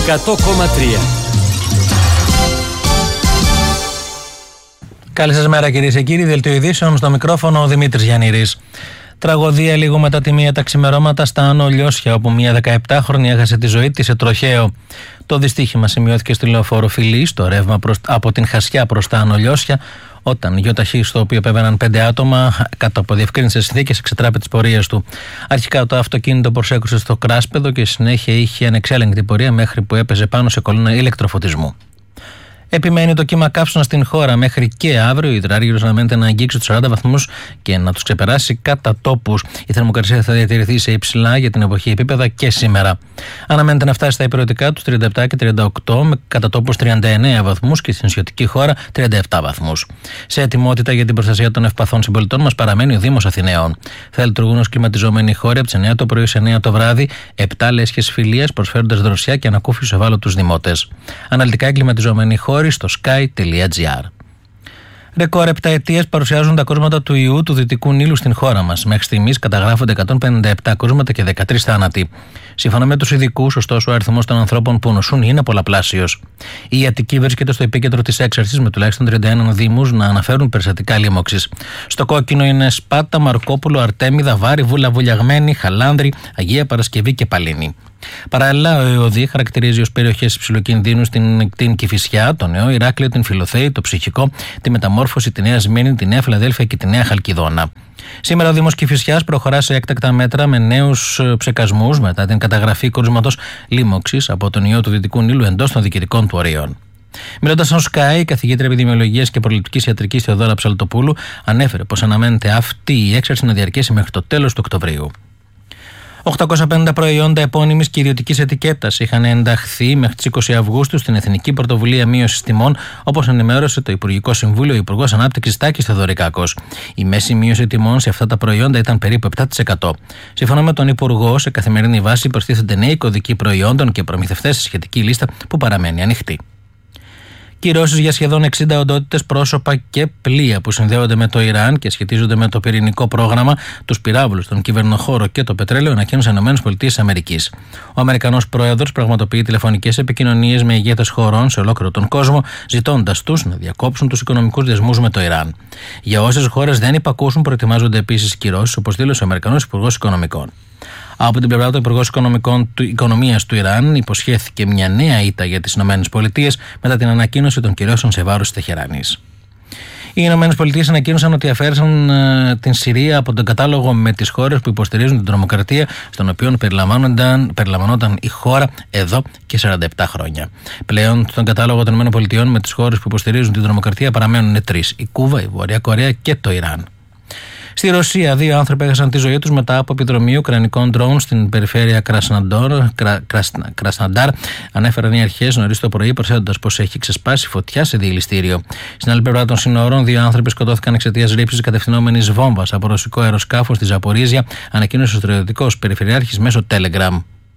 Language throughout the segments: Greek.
100,3. Καλή σας μέρα κυρίες και κύριοι, δελτίο ειδήσεων, στο μικρόφωνο ο Δημήτρης Γιαννήρης. Τραγωδία λίγο μετά τη μία τα ξημερώματα στα Άνω Λιώσια, όπου μια 17χρονη έχασε τη ζωή της σε τροχαίο. Το δυστύχημα σημειώθηκε στη λεωφόρο Φιλή, στο ρεύμα από την Χασιά προς τα Άνω Λιώσια, όταν γιοταχή στο οποίο επέβαιναν 5 άτομα κάτω από διευκρίνησες συνθήκες εξετράπη τις πορείες του. Αρχικά το αυτοκίνητο προσέκρουσε στο κράσπεδο και συνέχεια είχε ανεξέλεγκτη πορεία μέχρι που έπεσε πάνω σε κολόνα ηλεκτροφωτισμού. Επιμένει το κύμα καύσωνα στην χώρα μέχρι και αύριο. Η υδράργυρος αναμένεται να αγγίξει τους 40 βαθμούς και να τους ξεπεράσει κατά τόπους. Η θερμοκρασία θα διατηρηθεί σε υψηλά για την εποχή επίπεδα και σήμερα. Αναμένεται να φτάσει στα υπηρετικά τους 37 και 38, με κατά τόπους 39 βαθμούς και στην νησιωτική χώρα 37 βαθμούς. Σε ετοιμότητα για την προστασία των ευπαθών συμπολιτών μας παραμένει ο Δήμος Αθηναίων. Θα λειτουργούν ως κλιματιζόμενοι χώροι από τις 9 το πρωί σε 9 το βράδυ, 7 λέσχες φιλίας προσφέροντας δροσιά και ανακούφιση σε ευάλωτους δημότες. Αναλυτικά κλιματιζόμενοι χώροι στο sky.gr. Ρεκόρ 7 ετίες παρουσιάζουν τα κρούσματα του ιού του Δυτικού Νείλου στην χώρα μας. Μέχρι στιγμής καταγράφονται 157 κρούσματα και 13 θάνατοι. Σύμφωνα με τους ειδικούς, ωστόσο, ο αριθμός των ανθρώπων που νοσούν είναι πολλαπλάσιος. Η Αττική βρίσκεται στο επίκεντρο της έξαρσης, με τουλάχιστον 31 δήμους να αναφέρουν περιστατικά λίμωξης. Στο κόκκινο είναι Σπάτα, Μαρκόπουλο, Αρτέμιδα, Βάρη, Βούλα Βουλιαγμένη, Χαλάνδρη, Αγία Παρασκευή και Παλίνη. Παράλληλα, ο ΕΟΔΗ χαρακτηρίζει ως περιοχές υψηλοκινδύνου την Κηφισιά, το Νέο Ηράκλειο, την Φιλοθέη, το Ψυχικό, τη Μεταμόρφωση, τη Νέα Σμύρνη, τη Νέα Φιλαδέλφια και τη Νέα Χαλκιδόνα. Σήμερα ο Δήμος Κηφισιάς προχωρά σε έκτακτα μέτρα με νέους ψεκασμούς μετά την καταγραφή κρούσματος λίμωξης από τον ιό του Δυτικού Νείλου εντός των διοικητικών του ορίων. Μιλώντας στον Sky, η καθηγήτρια επιδημιολογίας και προληπτικής ιατρικής Θεοδόρα Ψαλτοπούλου ανέφερε πως αναμένεται αυτή η έξαρση να διαρκέσει μέχρι το τέλος του Οκτωβρίου. 850 προϊόντα επώνυμης και ιδιωτικής ετικέτας είχαν ενταχθεί μέχρι τις 20 Αυγούστου στην Εθνική Πρωτοβουλία Μείωσης Τιμών, όπως ενημέρωσε το Υπουργικό Συμβούλιο, ο Υπουργός Ανάπτυξης Τάκης Θεοδωρικάκος. Η μέση μείωση τιμών σε αυτά τα προϊόντα ήταν περίπου 7%. Σύμφωνα με τον Υπουργό, σε καθημερινή βάση προστίθενται νέοι κωδικοί προϊόντων και προμηθευτές σε σχετική λίστα που παραμένει ανοιχτή. Κυρώσεις για σχεδόν 60 οντότητες, πρόσωπα και πλοία που συνδέονται με το Ιράν και σχετίζονται με το πυρηνικό πρόγραμμα, τους πυράβλους, τον κυβερνοχώρο και το πετρέλαιο, ανακοίνωσαν ΗΠΑ. Ο Αμερικανός πρόεδρος πραγματοποιεί τηλεφωνικές επικοινωνίες με ηγέτες χωρών σε ολόκληρο τον κόσμο, ζητώντας τους να διακόψουν τους οικονομικούς δεσμούς με το Ιράν. Για όσες χώρες δεν υπακούσουν, προετοιμάζονται επίσης κυρώσεις, όπως δήλωσε ο Αμερικανός Υπουργός Οικονομικών. Από την πλευρά του Υπουργός Οικονομίας του Ιράν υποσχέθηκε μια νέα ήττα για τις ΗΠΑ μετά την ανακοίνωση των κυρώσεων σε βάρος της Τεχεράνης. Οι ΗΠΑ ανακοίνωσαν ότι αφαίρεσαν την Συρία από τον κατάλογο με τις χώρες που υποστηρίζουν την τρομοκρατία, στον οποίο περιλαμβανόταν η χώρα εδώ και 47 χρόνια. Πλέον, στον κατάλογο των ΗΠΑ με τις χώρες που υποστηρίζουν την τρομοκρατία παραμένουν 3: η Κούβα, η Βόρεια Κορέα και το Ιράν. Στη Ρωσία, 2 άνθρωποι έχασαν τη ζωή τους μετά από επιδρομή ουκρανικών ντρόουν στην περιφέρεια Κρασναντάρ, ανέφεραν οι αρχές νωρίς το πρωί, προσθέτοντας πως έχει ξεσπάσει φωτιά σε διελιστήριο. Στην άλλη πλευρά των συνόρων, 2 άνθρωποι σκοτώθηκαν εξαιτίας ρήψης κατευθυνόμενης βόμβας από ρωσικό αεροσκάφος στη Ζαπορίζια, ανακοίνωσε ο στρατιωτικός περιφερειάρχης μέσω Telegram.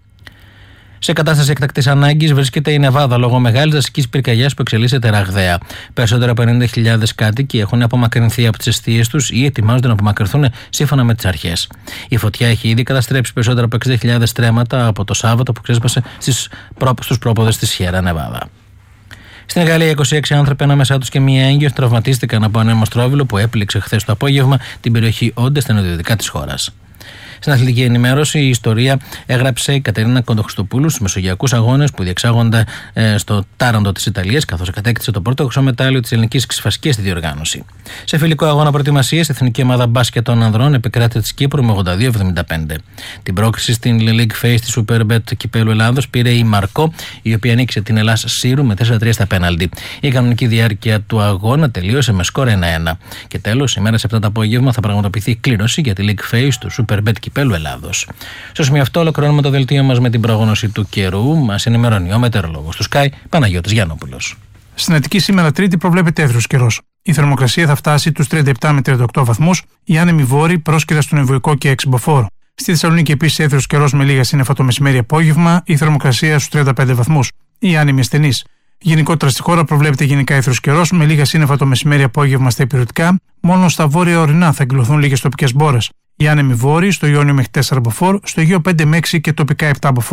Σε κατάσταση εκτακτής ανάγκης βρίσκεται η Νεβάδα λόγω μεγάλης δασικής πυρκαγιάς που εξελίσσεται ραγδαία. Περισσότερο από 90.000 κάτοικοι έχουν απομακρυνθεί από τις εστίες τους ή ετοιμάζονται να απομακρυνθούν σύμφωνα με τις αρχές. Η φωτιά έχει ήδη καταστρέψει περισσότερα από 60.000 στρέμματα από το Σάββατο που ξέσπασε στους πρόποδες της Σιέρα Νεβάδα. Στην Γαλλία, 26 άνθρωποι ανάμεσά τους και μία έγκυος τραυματίστηκαν από ένα αιμοστρόβιλο που έπληξε χθες το απόγευμα την περιοχή Όντε στα νοτιοδυτικά της χώρας. Στην αθλητική ενημέρωση, η ιστορία έγραψε η Κατερίνα Κοντοχριστοπούλου στους Μεσογειακούς Αγώνες που διεξάγονται στο Τάραντο της Ιταλίας, καθώς κατέκτησε το πρώτο χρυσομετάλλιο της ελληνικής ξεσφασκίας στη διοργάνωση. Σε φιλικό αγώνα προετοιμασίας, η εθνική ομάδα μπάσκετ των ανδρών επικράτησε της Κύπρου με 82-75. Την πρόκριση στην League Phase της Superbet Κυπέλλου Ελλάδος πήρε η Μαρκό, η οποία νίκησε την Ελλάς Σύρου με 4-3 στα πέναλτι. Η κανονική διάρκεια του αγώνα τελείωσε με σκορ 1-1. Και τέλος, σήμερα σε 7 το απόγευμα θα πραγματοποιηθεί κλήρωση για τη League Phase του Superbet Κυπέλλου Ελλάδος. Στο σημείο αυτό ολοκληρώνουμε το δελτίο μας με την πρόγνωση του καιρού. Μας ενημερώνει ο μετεωρολόγος του Sky, Παναγιώτης Γιαννόπουλος. Στην Αττική σήμερα Τρίτη προβλέπεται έθριος καιρός. Η θερμοκρασία θα φτάσει τους 37 με 38 βαθμούς, οι άνεμοι βόρειοι πρόσκειρα στον Εμβουϊκό και Εξυμποφόρο. Στη Θεσσαλονίκη επίσης έθριος καιρός με λίγα σύννεφα το μεσημέρι απόγευμα, η θερμοκρασία στους 35 βαθμούς, οι άνεμοι ασθενείς. Γενικότερα στη χώρα προβλέπεται γενικά έθριος καιρός με λίγα σύννεφα το μεσημέρι απόγευμα στα ηπειρωτικά, μόνο στα βόρεια ορεινά θα εκδηλωθούν λίγες τοπικές μπόρες. Οι άνεμοι βόρειοι στο Ιόνιο μέχρι 4 μποφόρ, στο Αιγαίο 5 με 6 και τοπικά 7 μποφόρ.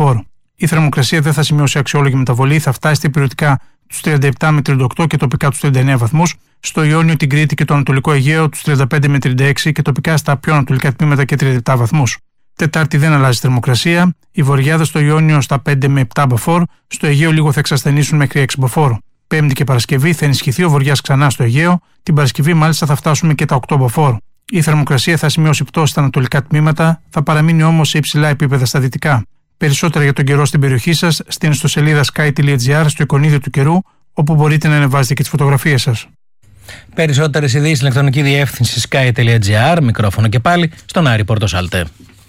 Η θερμοκρασία δεν θα σημειώσει αξιόλογη μεταβολή, θα φτάσει περιοδικά τους 37 με 38 και τοπικά τους 39 βαθμούς. Στο Ιόνιο, την Κρήτη και το Ανατολικό Αιγαίο τους 35 με 36 και τοπικά στα πιο ανατολικά τμήματα και 37 βαθμούς. Τετάρτη δεν αλλάζει θερμοκρασία. Η βορειάδα στο Ιόνιο στα 5 με 7 μποφόρ, στο Αιγαίο λίγο θα εξασθενήσουν μέχρι 6 μποφόρ. Πέμπτη και Παρασκευή θα ενισχυθεί ο βοριάς ξανά στο Αιγαίο. Την Παρασκευή μάλιστα θα φτάσουμε και τα 8 μποφόρ. Η θερμοκρασία θα σημειώσει πτώση στα ανατολικά τμήματα, θα παραμείνει όμως σε υψηλά επίπεδα στα δυτικά. Περισσότερα για τον καιρό στην περιοχή σας στην ιστοσελίδα sky.gr στο εικονίδιο του καιρού, όπου μπορείτε να ανεβάζετε και τις φωτογραφίες σας. Περισσότερες ειδήσεις ηλεκτρονική διεύθυνση sky.gr, μικρόφωνο και πάλι στον Άρη Πορτοσάλτε.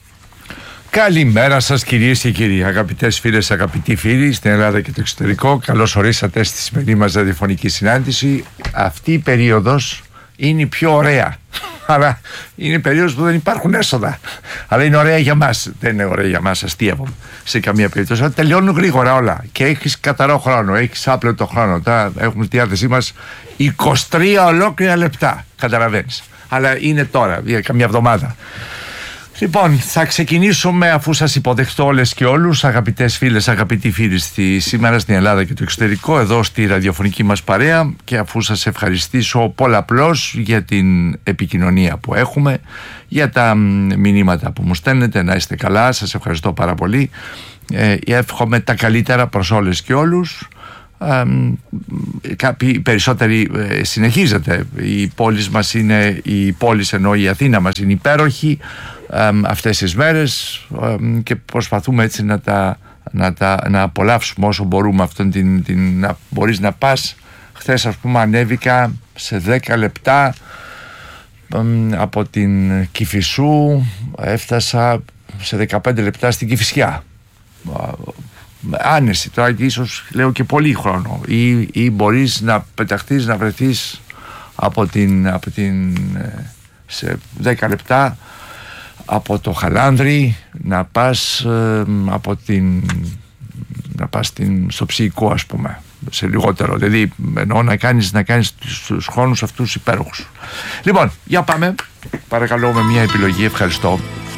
Καλημέρα σας κυρίες και κύριοι, αγαπητές φίλες, αγαπητοί φίλοι στην Ελλάδα και το εξωτερικό. Καλώς ορίσατε στη σημερινή μας ραδιοφωνική συνάντηση. Αυτή η περίοδος είναι η πιο ωραία. Αλλά είναι περίοδος που δεν υπάρχουν έσοδα. Αλλά είναι ωραία για μας. Δεν είναι ωραία για μας, αστείευομαι σε καμία περίπτωση. Αλλά τελειώνουν γρήγορα όλα. Και έχεις καθαρό χρόνο, έχεις άπλετο χρόνο. Τώρα έχουμε στη διάθεσή μας 23 ολόκληρα λεπτά. Καταλαβαίνεις. Αλλά είναι τώρα, για καμιά εβδομάδα. Λοιπόν, θα ξεκινήσουμε, αφού σας υποδεχτώ όλες και όλους, αγαπητές φίλες, αγαπητοί φίλοι, σήμερα στην Ελλάδα και το εξωτερικό, εδώ στη ραδιοφωνική μας παρέα, και αφού σας ευχαριστήσω πολλαπλώς για την επικοινωνία που έχουμε, για τα μηνύματα που μου στέλνετε, να είστε καλά, σας ευχαριστώ πάρα πολύ. Εύχομαι τα καλύτερα προς όλες και όλους. Κάποιοι περισσότεροι συνεχίζεται. Η πόλη μας είναι, η πόλη ενώ η Αθήνα μας είναι υπέροχη αυτές τις μέρες, και προσπαθούμε έτσι να απολαύσουμε όσο μπορούμε αυτόν να μπορείς να πας. Χθες ας πούμε ανέβηκα σε 10 λεπτά από την Κηφισού, έφτασα σε 15 λεπτά στην Κηφισιά. Άνεση, τώρα ίσως λέω και πολύ χρόνο, ή μπορείς να πεταχτείς, να βρεθείς από την σε 10 λεπτά από το Χαλάνδρι, να πας στο Ψηικό, ας πούμε, σε λιγότερο, δηλαδή εννοώ να κάνεις τους χρόνους αυτούς υπέροχους. Λοιπόν, για πάμε, παρακαλώ, με μια επιλογή. Ευχαριστώ.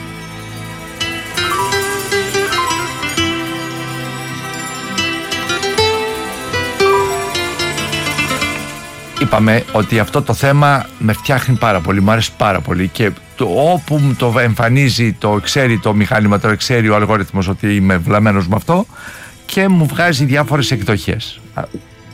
Είπαμε ότι αυτό το θέμα με φτιάχνει πάρα πολύ, μου αρέσει πάρα πολύ, και όπου μου το εμφανίζει, το ξέρει το μηχάνημα, το ξέρει ο αλγόριθμος ότι είμαι βλαμμένος με αυτό, και μου βγάζει διάφορες εκδοχές.